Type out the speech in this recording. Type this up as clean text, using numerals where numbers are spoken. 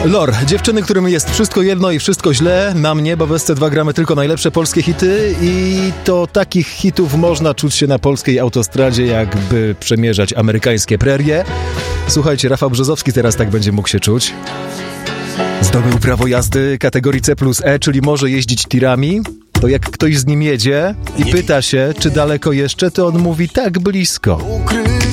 Lor, dziewczyny, którym jest wszystko jedno i wszystko źle, na mnie, bo bez C2 gramy tylko najlepsze polskie hity i to takich hitów można czuć się na polskiej autostradzie, jakby przemierzać amerykańskie prerie. Słuchajcie, Rafał Brzozowski teraz tak będzie mógł się czuć. Zdobył prawo jazdy kategorii C+E, czyli może jeździć tirami. To jak ktoś z nim jedzie i pyta się, czy daleko jeszcze, to on mówi tak blisko.